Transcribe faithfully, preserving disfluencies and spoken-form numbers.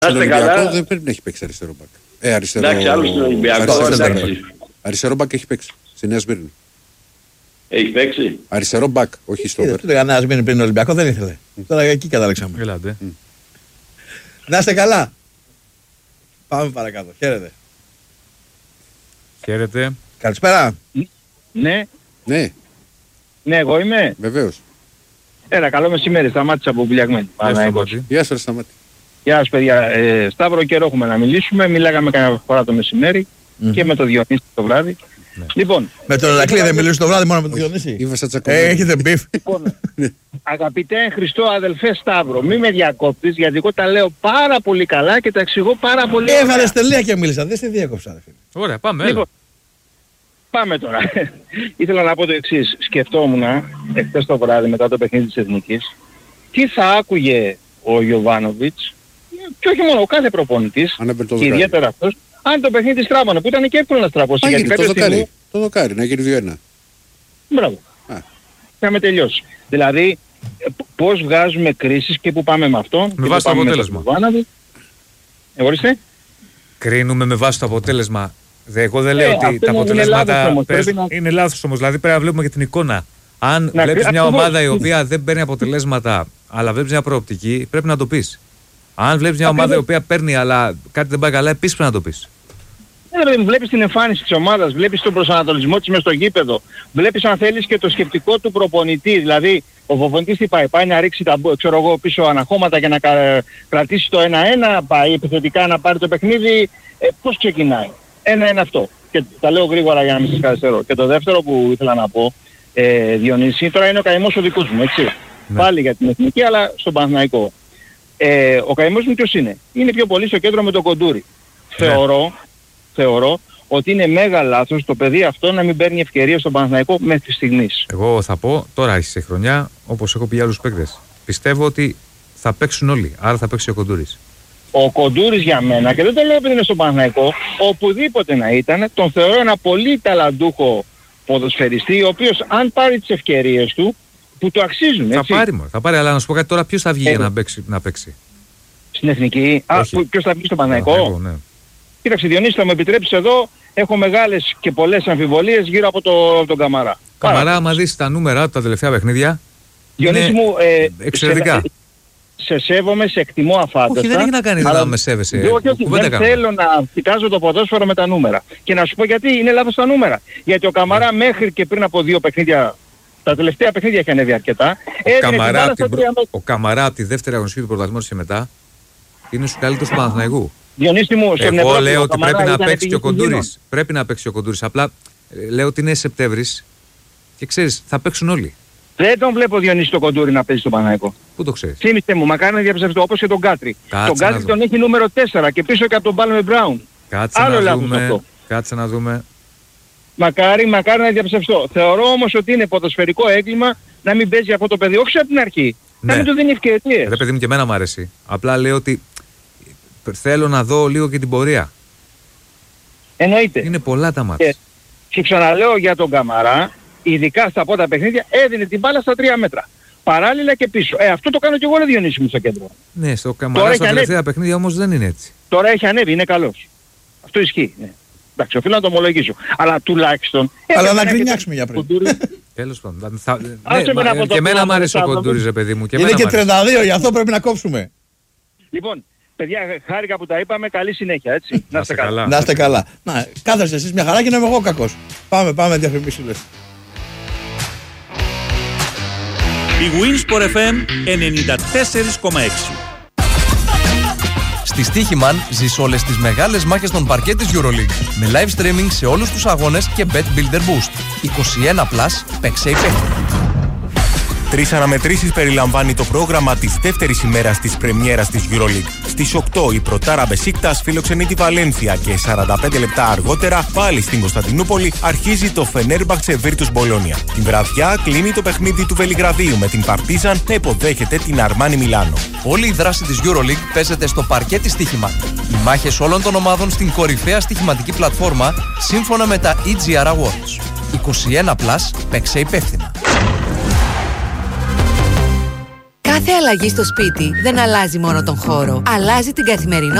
Στον Ολυμπιακό δεν πρέπει να έχει παίξει αριστερό μπακ. Ε, αριστερό... Εντάξει, άλλο στον Ολυμπιακό. Αριστερό μπακ έχει παίξει. Στη Νέα Σμύρνη. Έχει παίξει. Αριστερό μπακ, όχι στο βέρ. Του λέγανε Νέα Σμύρνη πριν Ολυμπιακό, δεν ήθελε. Mm. Τώρα εκεί καταλήξαμε. Ελάτε. Mm. Να είστε καλά. Πάμε παρακάτω. Χαίρετε. Χαίρετε. Καλησπέρα. Ναι. Ναι. Ναι, εγώ είμαι. Βεβαίως. Έλα, καλό μεσημέρι. Σταμάτησα από Βουλιαγμένη. Γεια σας, Σταμάτη. Γεια σας, παιδιά. Ε, Σταύρο, καιρό έχουμε να μιλήσουμε. Μιλάγαμε καμιά φορά το μεσημέρι mm-hmm. και με το Διονύση το βράδυ. Ναι. Λοιπόν, με τον Ηρακλή δεν μιλούσε το βράδυ μόνο με τον Διονύση. Ε, έχετε μπιφ. Λοιπόν, αγαπητέ Χριστό αδελφέ Σταύρο, μη με διακόπτεις γιατί εγώ τα λέω πάρα πολύ καλά και τα εξηγώ πάρα πολύ. Έβαλε τελεία και μίλησα, δεν σε διέκοψα. Ωραία, πάμε. Λοιπόν, πάμε τώρα. Ήθελα να πω το εξής. Σκεφτόμουν εχθές το βράδυ μετά το παιχνίδι της Εθνικής τι θα άκουγε ο Γιοβάνοβιτς και όχι μόνο ο κάθε προπονητής και ιδιαίτερα αυτός αν το παιχνίδι στράβωνε που ήταν και εύκολο να στραβώσει. Γιατί το δοκάρι, στιγμή... το δοκάρι, να γίνει δύο ένα. Μπράβο. Είχαμε τελειώσει. Δηλαδή πώς βγάζουμε κρίσεις και που πάμε με αυτόν. Με βάση το αποτέλεσμα. Εγωρίστε. Κρίνουμε με βάση το αποτέλεσμα. Εγώ δεν λέω ε, ότι τα αποτελέσματα είναι λάθος, να... είναι λάθος όμως. Δηλαδή πρέπει να βλέπουμε και την εικόνα. Αν να, βλέπεις μια ομάδα η οποία δεν παίρνει αποτελέσματα αλλά βλέπεις μια προοπτική, πρέπει να το πεις. Αν βλέπεις μια ομάδα η οποία παίρνει αλλά κάτι δεν πάει καλά, επίσης πρέπει να το πεις. Ναι, βλέπεις την εμφάνιση της ομάδας, βλέπεις τον προσανατολισμό της μες στο γήπεδο, βλέπεις αν θέλεις και το σκεπτικό του προπονητή. Δηλαδή ο προπονητής τι πάει, πάει να ρίξει τα ξέρω εγώ, πίσω αναχώματα για να κρατήσει το ένα ένα, πάει επιθετικά να πάρει το παιχνίδι. Ε, πώς ξεκινάει. Ένα είναι αυτό. Και τα λέω γρήγορα για να μην σας καθυστερώ. Και το δεύτερο που ήθελα να πω, ε, Διονύση, τώρα είναι ο καημός ο δικός μου, έτσι. Ναι. Πάλι για την Εθνική, αλλά στον Παναθηναϊκό. Ε, ο καημός μου ποιος είναι. Είναι πιο πολύ στο κέντρο με το Κοντούρι. Ναι. Θεωρώ, θεωρώ ότι είναι μέγα λάθος το παιδί αυτό να μην παίρνει ευκαιρία στον Παναθηναϊκό μέχρι στιγμής. Εγώ θα πω, τώρα άρχισε η χρονιά, όπως έχω πει για άλλους παίκτες. Πιστεύω ότι θα παίξουν όλοι, άρα θα παίξει ο Κοντούρης. Ο Κοντούρης για μένα, και δεν το λέω επειδή είναι στον Παναθηναϊκό, οπουδήποτε να ήταν, τον θεωρώ ένα πολύ ταλαντούχο ποδοσφαιριστή, ο οποίος αν πάρει τις ευκαιρίες του, που το αξίζουν, έτσι. Θα πάρει, μόνο, θα πάρει, αλλά να σου πω κάτι τώρα, ποιος θα βγει ε, για να παίξει, να παίξει. Στην Εθνική, α, ποιος θα βγει στον Παναθηναϊκό. Ναι. Κοίταξε Διονύση, θα μου επιτρέψεις εδώ, έχω μεγάλες και πολλές αμφιβολίες γύρω από, το, από τον Καμαρά. Καμαρά, άμα δεις τα νούμερα τα τελευταία παιχνίδια, Διονύση είναι μου, ε, εξαιρετικά. Σε, σε σέβομαι, σε εκτιμώ αφάνταστα. Όχι, δεν έχει να κάνει να με σέβεσαι. Όχι, όχι, δεν κάνω. Θέλω να κοιτάζω το ποδόσφαιρο με τα νούμερα. Και να σου πω γιατί είναι λάθος τα νούμερα. Γιατί ο Καμαρά yeah. μέχρι και πριν από δύο παιχνίδια, τα τελευταία παιχνίδια έχει ανέβει αρκετά. Ο Καμαρά, την προ... ο Καμαρά από τη δεύτερη αγωνιστική του πρωταθλήματος και μετά είναι στους καλύτερους του Παναθηναϊκού. Διονύση μου, στον Εγώ λέω ότι πρέπει να παίξει και ο Κοντούρης. Πρέπει να παίξει ο Κοντούρης. Απλά λέω ότι είναι Σεπτέμβρης και ξέρεις, θα παίξουν όλοι. Δεν τον βλέπω Διονύση το Κοντούρη να παίζει στο Παναθηναϊκό. Πού το ξέρεις. Θύμιστε μου, μακάρι να διαψευστώ όπως και τον Κάτρι. Κάτσε τον Κάτρι τον έχει νούμερο τέσσερα και πίσω και από τον Πάλμε Μπράουν. Κάτσε Άλλο να δούμε. Αυτό. Κάτσε να δούμε. Μακάρι, μακάρι να διαψευστώ. Θεωρώ όμως ότι είναι ποδοσφαιρικό έγκλημα να μην παίζει αυτό το παιδί. Όχι από την αρχή. Ναι. Να μην του δίνει ευκαιρίες. Ρε παιδί μου και εμένα μου αρέσει. Απλά λέω ότι θέλω να δω λίγο και την πορεία. Εννοείται. Είναι πολλά τα μάτια. Και, και ξαναλέω για τον Καμαρά, ειδικά στα πρώτα παιχνίδια, έδινε την μπάλα στα τρία μέτρα. Παράλληλα και πίσω. Ε, αυτό το κάνω και εγώ, ρε Διονύση μου, στο κέντρο. Ναι, στο Καμαρά στα τελευταία ανέβει. παιχνίδια όμως δεν είναι έτσι. Τώρα έχει ανέβει, είναι καλός. Αυτό ισχύει. Ναι. Εντάξει, οφείλω να το ομολογήσω. Αλλά τουλάχιστον... Αλλά να γκρινιάξουμε για πριν. Τέλος πάντων. Θα... ναι, και εμένα μου άρεσε ο Κοντούρης, ρε παιδί μου. Και είναι και τριάντα δύο, γι' αυτό πρέπει να κόψουμε. Λοιπόν, παιδιά, χάρηκα που τα είπαμε. Καλή συνέχεια, έτσι. Να είστε καλά. Να είστε καλά. Να, κάθεστε εσείς μια χαρά και να είμαι εγώ κακός. Πάμε, πάμε διαφημίσεις. Η Winsport εφ εμ ενενήντα τέσσερα κόμμα έξι. Στη Στοίχημαν ζεις όλες τις μεγάλες μάχες των παρκέ της EuroLeague με live streaming σε όλους τους αγώνες και Bet Builder Boost. είκοσι ένα συν, παίξε υπεύθυνα. Τρεις αναμετρήσεις περιλαμβάνει το πρόγραμμα της δεύτερης ημέρας της πρεμιέρας της EuroLeague. Στις οκτώ η Πρωτάρα Μπεσίκτας φιλοξενεί τη Βαλένθια και σαράντα πέντε λεπτά αργότερα, πάλι στην Κωνσταντινούπολη, αρχίζει το Φενέρμπαχτσε Βίρτους Μπολόνια. Την βραδιά κλείνει το παιχνίδι του Βελιγραδίου με την Παρτίζαν να υποδέχεται την Αρμάνι Μιλάνο. Όλη η δράση της EuroLeague παίζεται στο παρκέ της Στοίχημαν. Οι μάχες όλων των ομάδων στην κορυφαία στοιχηματική πλατφόρμα σύμφωνα με τα ι τζι αρ Awards. είκοσι ένα συν, παίξε υπεύθυνα. Κάθε αλλαγή στο σπίτι δεν αλλάζει μόνο τον χώρο, αλλάζει την καθημερινότητα.